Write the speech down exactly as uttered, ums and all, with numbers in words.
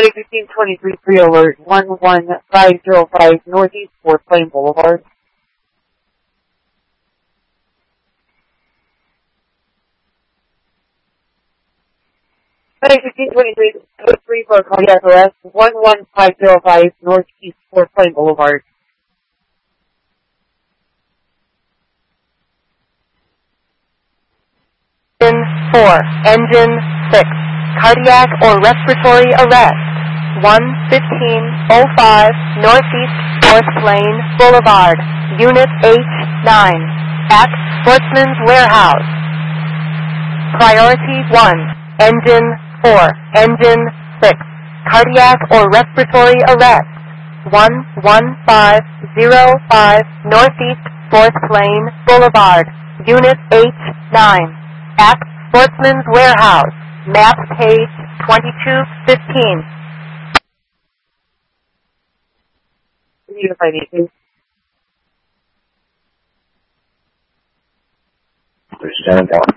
Medic fifteen twenty-three, pre-alert, one one five zero five Northeast Fort Plain Boulevard. Medic fifteen twenty-three, code three for cardiac arrest, one one five zero five Northeast Fort Plain Boulevard. Engine four, Engine six, cardiac or respiratory arrest, one fifteen oh five Northeast Fourth Plain Boulevard, Unit H nine, at Sportsman's Warehouse. Priority one, Engine four, Engine six, cardiac or respiratory arrest, one one five zero five Northeast Fourth Plain Boulevard, Unit H nine. At Sportsman's Warehouse, map page twenty-two fifteen. Unified eighteen. Stand down.